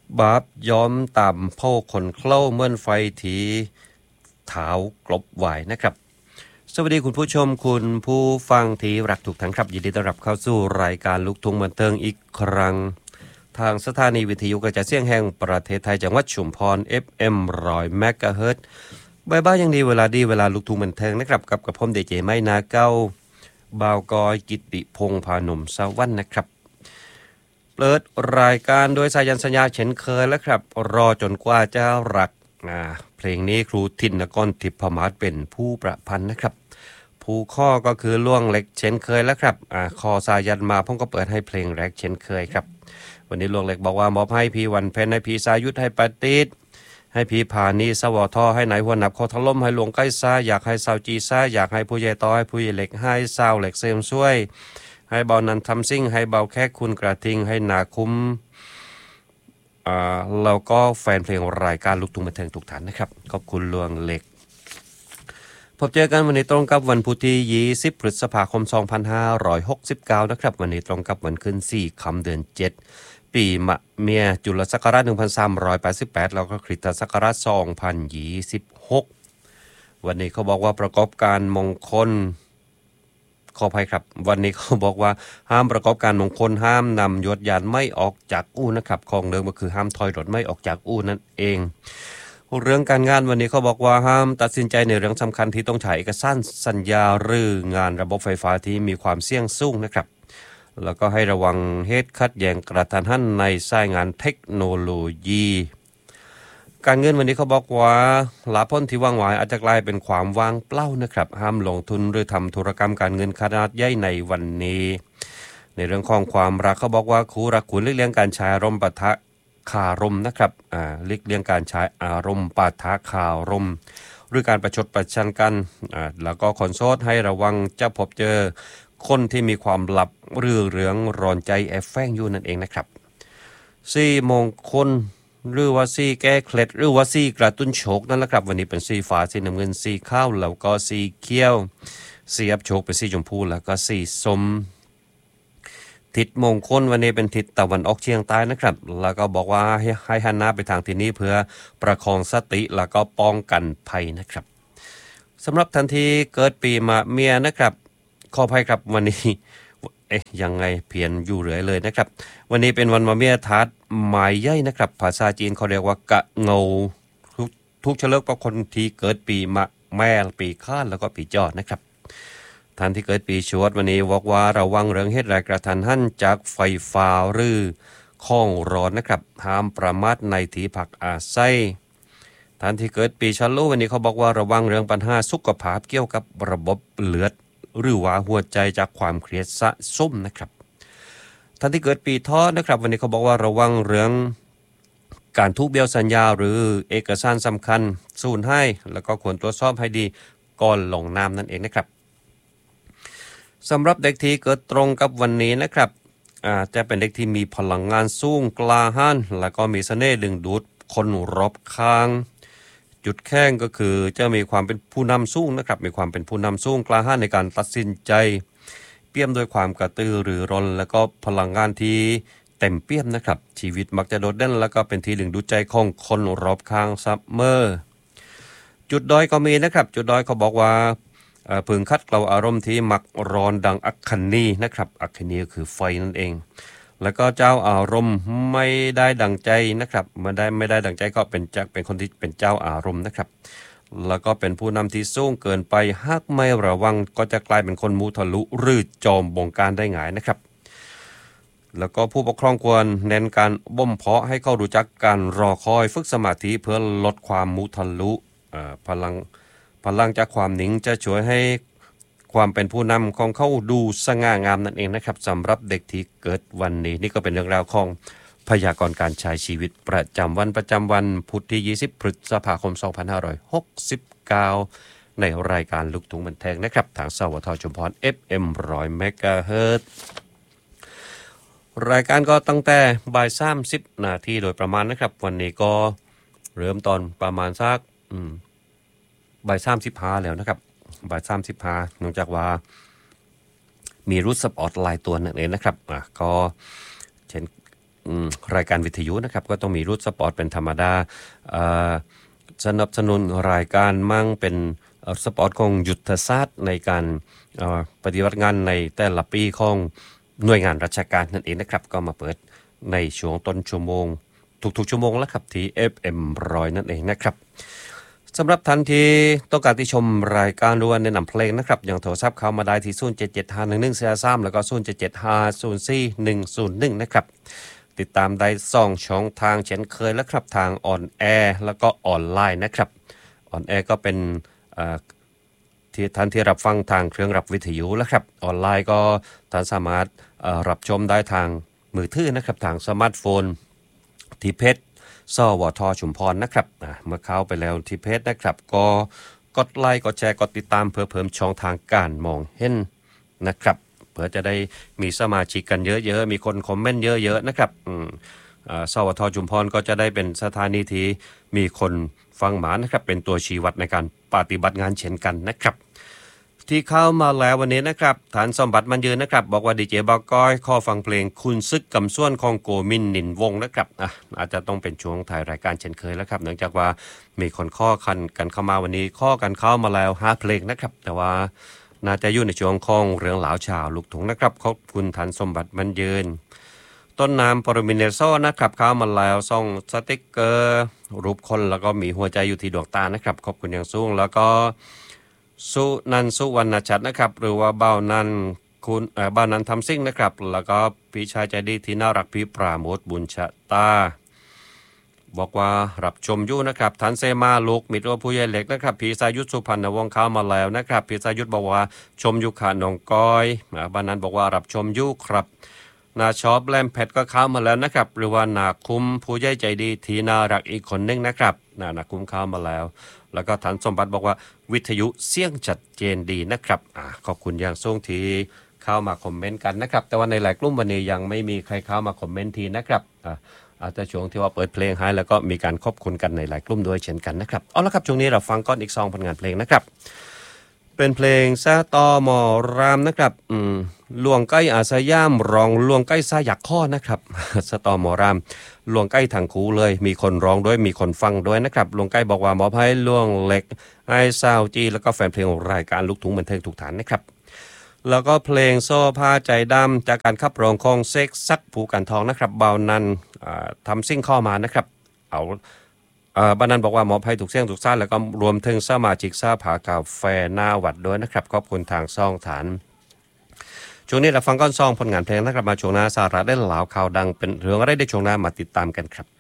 บาปย้อมต่ำโพกขนเคล้าเมื่อนไฟถีเท้ากลบไหวนะครับสวัสดีคุณผู้ชมคุณผู้ฟังที่รักทุกท่านครับยินดีต้อนรับเข้าสู่รายการลูกทุ่งบันเทิงอีกครั้งทางสถานีวิทยุกระจายเสียงแห่งประเทศไทยจังหวัดชุมพร FM 100 เมกะเฮิรตซ์บ่ายๆยังดีเวลาลูกทุ่งบันเทิงนะครับกับผมเดเจไม้นาเก้าบ่าวกอยกิตติพงษ์พาหนุ่มสวรรค์นะครับเปิดรายการโดยสายันสัญญาเช่นเคยแล้วครับรอจนกว่าจะรักเพลงนี้ครูทินกรทิพมาศเป็นผู้ประพันธ์นะครับผู้ข้อก็คือล่วงเล็กเช่นเคยแล้วครับคอสายันมาผมก็เปิดให้เพลงแรกเช่นเคยครับวันนี้ล่วงเล็กบอกว่ามอบให้พี่วันเพ็ญให้พี่สายุทธให้ปฏิษให้พี่ผานีสวทให้ไหนหัวหนับคอทล่มให้หลวงใกล้ซาอยากให้สาวจีซาอยากให้ผู้ใหญ่ต่อให้ผู้ใหญ่เล็กให้สาวเล็กเซมช่วยให้เบานันทำซิ่งให้เบาแค่คุณกระทิงให้นาคุ้มแล้วก็แฟนเพลงรายการลูกทุ่งบันเทิงทุกท่านนะครับขอบคุณลวงเล็กพบเจอกันวันนี้ตรงกับวันพุธที่20พฤษภาคม2569นะครับวันนี้ตรงกับวันขึ้น4ค่ำเดือน7ปีมะเมียจุลศักราช1388แล้วก็คริสตศักราช2026วันนี้เขาบอกว่าประกอบการมงคลขออภัยครับวันนี้เขาบอกว่าห้ามประกอบการมงคลห้ามนำยวดยานไม่ออกจากอู่นะครับของเดิมก็คือห้ามถอยรถไม่ออกจากอู่นั่นเองเรื่องการงานวันนี้เขาบอกว่าห้ามตัดสินใจในเรื่องสำคัญที่ต้องใช้เอกสารสัญญาหรืองานระบบไฟฟ้าที่มีความเสี่ยงสูงนะครับแล้วก็ให้ระวังเหตุขัดแย้งกระทันหันในสายงานเทคโนโลยีการเงินวันนี้เขาบอกว่าลาภพ้นที่ว่างไว้อาจจะกลายเป็นความว่างเปล่านะครับห้ามลงทุนหรือทำธุรกรรมการเงินขนาดใหญ่ในวันนี้ในเรื่องของความรักเขาบอกว่าคู่รักคุณเลี่ยงการใช้อารมณ์ปะทะคารมนะครับเลี่ยงการใช้อารมณ์ปะทะคารมหรือการประชดประชันกันแล้วก็คนโสดให้ระวังจะพบเจอคนที่มีความลับเรื่องร้อนใจแอบแฝงอยู่นั่นเองนะครับ4 มงคลหรือว่าสีแก้เคล็ดหรือว่าสีกระตุ้นโชคนั่นแหละครับวันนี้เป็นสีฟ้าสีน้ำเงินสีข้าวแล้วก็สีเขียวสีอับโชคเป็นสีชมพูแล้วก็สีส้มทิศมงคลวันนี้เป็นทิศตะวันออกเฉียงใต้นะครับแล้วก็บอกว่าให้หันหน้าไปทางทิศนี้เพื่อประคองสติแล้วก็ป้องกันภัยนะครับสำหรับทันทีเกิดปีมะเมียนะครับขออภัยครับวันนี้ยังไงเพียนอยู่เรื่อยเลยนะครับวันนี้เป็นวันมะเมียทัดหมายใหญ่นะครับภาษาจีนเขาเรียกว่ากะเงาทุกเฉลิมกับคนที่เกิดปีมะแม่ปีข้านแล้วก็ปีจอดนะครับท่านที่เกิดปีชวดวันนี้บอกว่าระวังเรื่องเหตุแรงกระทันหันจากไฟฟ้าหรือข้องร้อนนะครับห้ามประมาทในที่พักอาศัยท่านที่เกิดปีฉลูวันนี้เขาบอกว่าระวังเรื่องปัญหาสุขภาพเกี่ยวกับระบบเลือดหรือว่าหัวใจจากความเครียดสะสมนะครับท่านที่เกิดปีเถาะนะครับวันนี้เขาบอกว่าระวังเรื่องการทุบเบี้ยวสัญญาหรือเอกสารสำคัญสูญให้แล้วก็ควรตรวจสอบให้ดีก่อนลงนามนั่นเองนะครับสำหรับเด็กที่เกิดตรงกับวันนี้นะครับจะเป็นเด็กที่มีพลังงานสูงกล้าหาญแล้วก็มีเสน่ห์ดึงดูดคนรอบข้างจุดแข้งก็คือจะมีความเป็นผู้นำสูงนะครับมีความเป็นผู้นำสูงกล้าหาญในการตัดสินใจเปี่ยมด้วยความกระตือรือร้นแล้วก็พลังงานที่เต็มเปี่ยมนะครับชีวิตมักจะโดดเด่นแล้วก็เป็นที่ดึงดูดใจของคนรอบข้างเสมอจุดด้อยก็มีนะครับจุดด้อยเขาบอกว่าพึงคัดเกลาอารมณ์ที่มักร้อนดังอัคคณีนะครับอัคคณีก็คือไฟนั่นเองแล้วก็เจ้าอารมณ์ไม่ได้ดังใจนะครับไม่ได้ดังใจก็เป็นคนที่เป็นเจ้าอารมณ์นะครับแล้วก็เป็นผู้นำที่สูงเกินไปหากไม่ระวังก็จะกลายเป็นคนมุทะลุหรือจอมบงการได้ง่ายนะครับแล้วก็ผู้ปกครองควรเน้นการบ่มเพาะให้เขารู้จักการรอคอยฝึกสมาธิเพื่อลดความมุทะลุพลังจากความหนิงจะช่วยให้ความเป็นผู้นำของเขาดูสง่างามนั่นเองนะครับสำหรับเด็กที่เกิดวันนี้นี่ก็เป็นเรื่องราวของพยากรณ์การใช้ชีวิตประจำวันพุธที่20พฤษภาคม2569ในรายการลูกทุ่งบันเทิงนะครับทางสวทชุมพร FM 100 เมกะเฮิรตซ์รายการก็ตั้งแต่บ่าย30 นาทีโดยประมาณนะครับวันนี้ก็เริ่มตอนประมาณสักบ่าย35แล้วนะครับบ่าย35เนื่องจากว่ามีรูทสปอตไลน์ตัวนั่นเองนะครับก็เช่นรายการวิทยุนะครับก็ต้องมีรูทสปอร์ตเป็นธรรมดาสนับสนุนรายการมั่งเป็นสปอร์ตของยุทธศาสตร์ในการปฏิบัติงานในแต่ละปีของหน่วยงานราชการนั่นเองนะครับก็มาเปิดในช่วงต้นชั่วโมงทุกๆชั่วโมงแล้วครับที่ FM 100นั่นเองนะครับสำหรับท่านที่ต้องการที่ชมรายการหรือว่าแนะนำเพลงนะครับอย่างโทรศัพท์เข้ามาได้ที่07751143แล้วก็0775041101นะครับติดตามได้2ช่องทางเช่นเคยแล้วครับทางออนแอร์แล้วก็ออนไลน์นะครับออนแอร์ก็เป็นที่ท่านที่รับฟังทางเครื่องรับวิทยุแล้วครับออนไลน์ก็ท่านสามารถรับชมได้ทางมือถือนะครับทางสมาร์ทโฟนที่เพจสวทชุมพรนะครับเมื่อเข้าไปแล้วที่เพจนะครับก็กดไลค์กดแชร์กดติดตามเพื่อเพิ่มช่องทางการมองเห็นนะครับเพื่อจะได้มีสมาชิกกันเยอะๆมีคนคอมเมนต์เยอะๆนะครับสวทชุมพรก็จะได้เป็นสถานีที่มีคนฟังหมานะครับเป็นตัวชี้วัดในการปฏิบัติงานเช่นกันนะครับที่เข้ามาแล้ววันนี้นะครับฐานสมบัติมันยืนนะครับบอกว่าดีเจบอกก้อยข้อฟังเพลงคุณซึกกำส่วนของโกมินนินวงนะครับอาจจะต้องเป็นช่วงถ่ายรายการเช่นเคยแล้วครับเนื่องจากว่ามีคนข้อกันเข้ามาวันนี้ข้อกันเข้ามาแล้ว5เพลงนะครับแต่ว่าน่าจะอยู่ในช่วงของเรื่องหลาวชาวลูกถุงนะครับขอบคุณฐานสมบัติมันยืนต้นน้ำปรมิเนโซนะครับเข้ามาแล้วส่งสติ๊กเกอร์รูปคนแล้วก็มีหัวใจอยู่ที่ดวงตานะครับขอบคุณอย่างสูงแล้วก็สุนันสุวรรณชัดนะครับหรือว่าเบ้านันคุณเบ้านันทำซิ่งนะครับแล้วก็พี่ชายใจดีที่น่ารักพี่ปราโมทบุญชะตาบอกว่ารับชมอยู่นะครับทันเซมาลูกมิตรผู้ใหญ่เล็กนะครับพี่สายุทธสุพรรณวงศ์เข้ามาแล้วนะครับพี่สายุทธบอกว่าชมอยู่ค่ะน้องก้อยบ้านนั้นบอกว่ารับชมอยู่ครับนาชอบแลมแพทก็เข้ามาแล้วนะครับหรือว่านาคุ้มผู้ใหญ่ใจดีที่น่ารักอีกคนนึงนะครับนาคุ้มเข้ามาแล้วก็ฐานสมบัติบอกว่าวิทยุเสียงชัดเจนดีนะครับขอบคุณอย่างสูงที่เข้ามาคอมเมนต์กันนะครับแต่ว่าในหลายกลุ่มวันนี้ยังไม่มีใครเข้ามาคอมเมนต์ทีนะครับอาจจะช่วงที่ว่าเปิดเพลงให้แล้วก็มีการขอบคุณกันในหลายกลุ่มด้วยเช่นกันนะครับเอาละครับช่วงนี้เราฟังก้อนอีก2ผลงานเพลงนะครับเป็นเพลงซาตอมอรามนะครับลวงใกล้อาสยามร้องลวงใกล้ซาอยากข้อนะครับซาตอมอรามลวงใกล้ถังคูเลยมีคนร้องด้วยมีคนฟังด้วยนะครับลวงใกล้บอกว่าหมอไพ่ลวงเล็กไอ้ซาวจีแล้วก็แฟนเพลงรายการลูกทุ่งบันเทิงทุกฐานนะครับแล้วก็เพลงโซ่ผ้าใจดำจากการขับร้องของเซ็กซักผูกันทองนะครับเบานันทำซิ่งข้อมานะครับเอาบ้านนั้นบอกว่าหมอไพ่ถูกเสี่ยงถูกซ่าแล้วก็รวมถึงสมาชิกซาผากาแฟหน้าวัดด้วยนะครับขอบคุณทางซ่องฐานช่วงนี้เราฟังก้อนซองผลงานเพลงนะครับมาช่วงหน้าสาระได้เหลาข่าวดังเป็นเรื่องอะไรได้ช่วงหน้ามาติดตามกันครับ